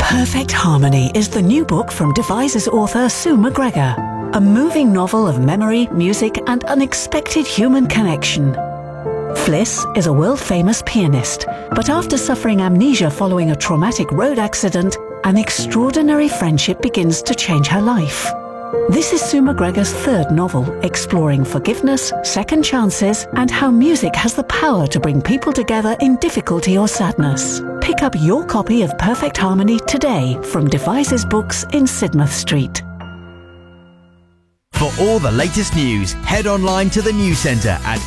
Perfect Harmony is the new book from Devises author Sue McGregor. A moving novel of memory, music and unexpected human connection. Fliss is a world-famous pianist, but after suffering amnesia following a traumatic road accident, an extraordinary friendship begins to change her life. This is Sue McGregor's third novel, exploring forgiveness, second chances, and how music has the power to bring people together in difficulty or sadness. Pick up your copy of Perfect Harmony today from Devises Books in Sidmouth Street. For all the latest news, head online to the news centre at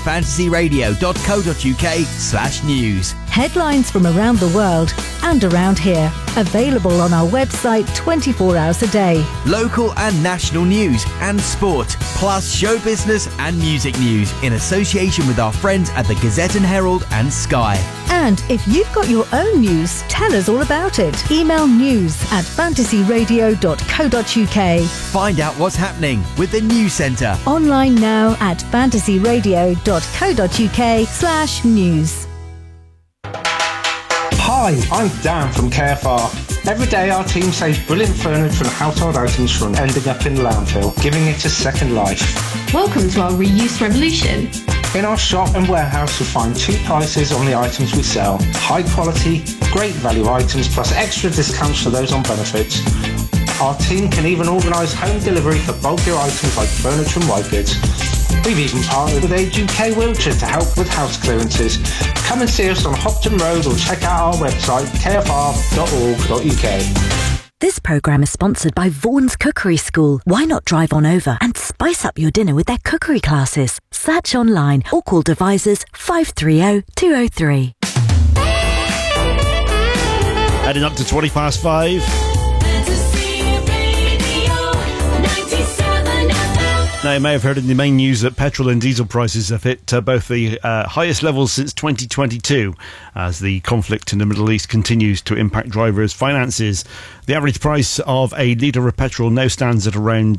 fantasyradio.co.uk/news. Headlines from around the world and around here. Available on our website 24 hours a day. Local and national news and sport, plus show business and music news in association with our friends at the Gazette and Herald and Sky. And if you've got your own news, tell us all about it. Email news@fantasyradio.co.uk. Find out what's happening with the News Centre. Online now at fantasyradio.co.uk/news. Hi, I'm Dan from KFR. Every day our team saves brilliant furniture and household items from ending up in landfill, giving it a second life. Welcome to our reuse revolution. In our shop and warehouse you'll find two prices on the items we sell. High quality, great value items plus extra discounts for those on benefits. Our team can even organise home delivery for bulkier items like furniture and white goods. We've even partnered with Age UK Wheelchair to help with house clearances. Come and see us on Hopton Road or check out our website kfr.org.uk. This programme is sponsored by Vaughan's Cookery School. Why not drive on over and spice up your dinner with their cookery classes? Search online or call Devises 530 203. Heading up to 5:20. Now, you may have heard in the main news that petrol and diesel prices have hit both the highest levels since 2022 as the conflict in the Middle East continues to impact drivers' finances. The average price of a litre of petrol now stands at around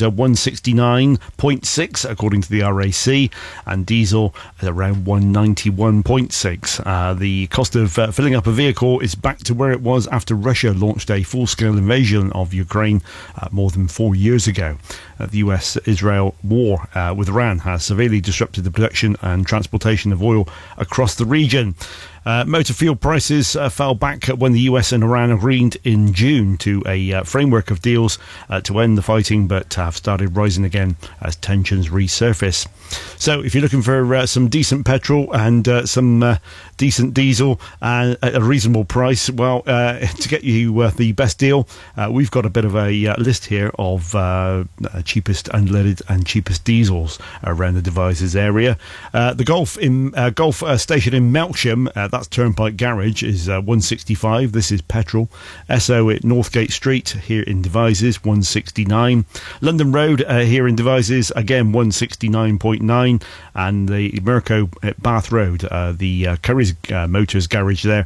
169.6 according to the RAC, and diesel at around 191.6. The cost of filling up a vehicle is back to where it was after Russia launched a full-scale invasion of Ukraine more than 4 years ago. The US-Israel war with Iran has severely disrupted the production and transportation of oil across the region. Motor fuel prices fell back when the US and Iran agreed in June to a framework of deals to end the fighting, but have started rising again as tensions resurface. So if you're looking for some decent petrol and some decent diesel at a reasonable price, well, to get you the best deal, we've got a bit of a list here of cheapest unleaded and cheapest diesels around the Devises area. The Gulf station in Melksham, that's Turnpike Garage, is 165. This is petrol. Esso at Northgate Street here in Devises, 169. London Road here in Devises, again 169.9. And the Mirco at Bath Road, the Curry's Motors garage there,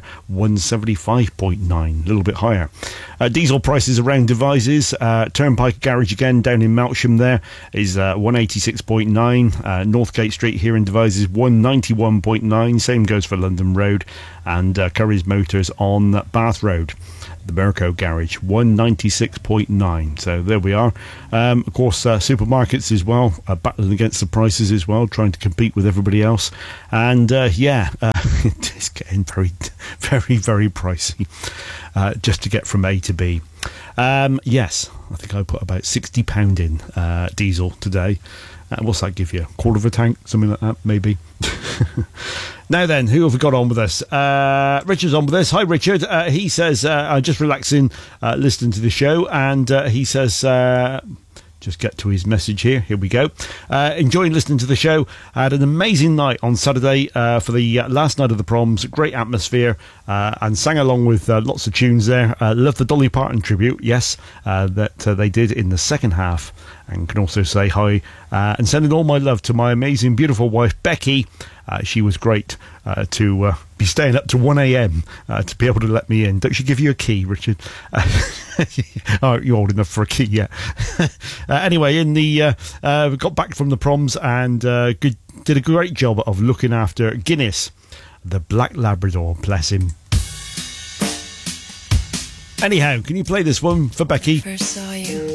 175.9, a little bit higher. Diesel prices around Devises. Turnpike Garage again down in Melksham there is 186.9. Northgate Street here in Devises, 191.9. Same goes for London Road and Curry's Motors on Bath Road. The Mirco Garage, 196.9. So there we are. Of course, supermarkets as well, battling against the prices as well, trying to compete with everybody else. And it's getting very, very, very pricey just to get from A to B. Yes, I think I put about £60 in diesel today. What's that give you? A quarter of a tank? Something like that, maybe. Now then, who have we got on with us? Richard's on with us. Hi, Richard. He says, I'm just relaxing, listening to the show, and he says... just get to his message here. Here we go. Enjoying listening to the show. I had an amazing night on Saturday for the last night of the proms. Great atmosphere and sang along with lots of tunes there. Love the Dolly Parton tribute, yes, that they did in the second half. And can also say hi and sending all my love to my amazing, beautiful wife, Becky. She was great to be staying up to 1 a.m. To be able to let me in. Don't she give you a key, Richard? Oh, you're old enough for a key, yeah. Anyway, we got back from the proms and did a great job of looking after Guinness, the Black Labrador, bless him. Anyhow, can you play this one for Becky? First saw you.